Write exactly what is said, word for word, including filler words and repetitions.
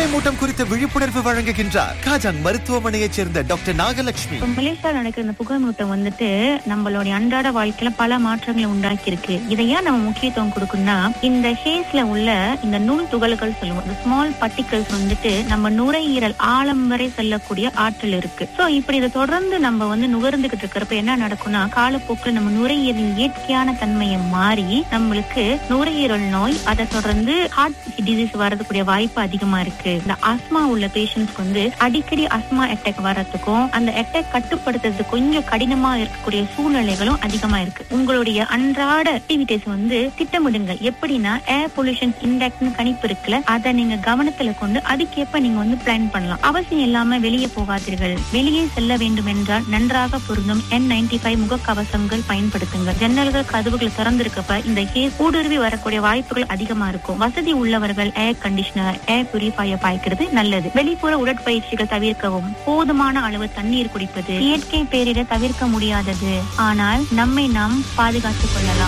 புகைமூட்டம் குறித்த விழிப்புணர்வு வழங்குகின்றார் காஜாங் மருத்துவமனையைச் சேர்ந்த டாக்டர் நாகலட்சுமி. இப்ப மலேசியால நடக்கிற இந்த புகைமூட்டம் வந்துட்டு நம்மளுடைய அன்றாட வாழ்க்கையில பல மாற்றங்களை உண்டாக்கி இருக்கு. இதை ஏன் நம்ம முக்கியத்துவம் கொடுக்கணும்னா, இந்த ஹேஸ்ல உள்ள இந்த நுண் துகள்கள் சொல்லுவோம், இந்த ஸ்மால் பார்ட்டிகல்ஸ் வந்துட்டு நம்ம நுரையீரல் ஆழம் வரை செல்லக்கூடிய ஆற்றல் இருக்கு. சோ இப்படி இதை தொடர்ந்து நம்ம வந்து நுகர்ந்துகிட்டு இருக்கிறப்ப என்ன நடக்கும்னா, காலப்போக்கில் நம்ம நுரையீரலின் இயற்கையான தன்மையை மாறி நம்மளுக்கு நுரையீரல் நோய், அதை தொடர்ந்து ஹார்ட் டிசீஸ் வரதுக்கூடிய வாய்ப்பு அதிகமா இருக்கு. இந்த ஆஸ்மா உள்ள பேஷண்ட்ஸ்க்கு வந்து அடிக்கடி ஆஸ்மா அட்டாக் வர்றதுக்கும் அந்த அட்டாக் கட்டுப்படுத்துறது கொஞ்சம் கடினமா இருக்கக்கூடிய சூழ்நிலைகளும் அதிகமா இருக்கு. உங்களுடைய அன்றாட ஆக்டிவிட்டிஸ் வந்து திட்டமிடுங்க. எப்படின்னா, ஏர் பொல்யூஷன் இண்டெக்ஸ் கணிப்பு இருக்குல்ல, அதை நீங்க கவனத்துல கொண்டு அதுக்கேற்ப நீங்க வந்து பிளான் பண்ணலாம். அவசியம் இல்லாம வெளியே போகாதீர்கள். வெளியே செல்ல வேண்டும் என்றால் நன்றாக பொருந்தும் என் நைன்டி ஃபைவ் முகக்கவசங்கள் பயன்படுத்துங்க. ஜன்னல்கள் கதவுகள் திறந்திருக்கப்ப இந்த கேஸ் ஊடுருவி வரக்கூடிய வாய்ப்புகள் அதிகமா இருக்கும். வசதி உள்ளவர்கள் ஏர் கண்டிஷனர், ஏர் பியூரிஃபையர் பாய்க்கிறது நல்லது. வெளிப்புற உடற்பயிற்சிகள் தவிர்க்கவும். போதுமான அளவு தண்ணீர் குடிப்பது இயற்கை பேரிட தவிர்க்க முடியாதது, ஆனால் நம்மை நாம் பாதுகாத்துக் கொள்ளலாம்.